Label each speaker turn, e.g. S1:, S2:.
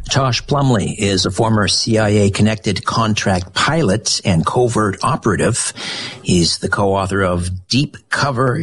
S1: Tosh Plumley is a former CIA-connected contract pilot and covert operative. He's the co-author of Deep Cover